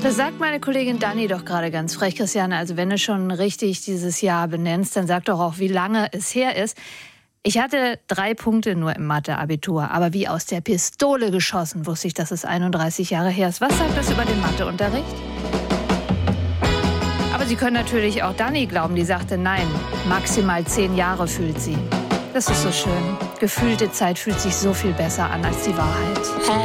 Das sagt meine Kollegin Dani doch gerade ganz frech, Christiane. Also wenn du schon richtig dieses Jahr benennst, dann sag doch auch, wie lange es her ist. Ich hatte 3 Punkte nur im Mathe-Abitur, aber wie aus der Pistole geschossen wusste ich, dass es 31 Jahre her ist. Was sagt das über den Matheunterricht? Aber Sie können natürlich auch Dani glauben, die sagte, nein, maximal 10 Jahre fühlt sie. Das ist so schön. Gefühlte Zeit fühlt sich so viel besser an als die Wahrheit.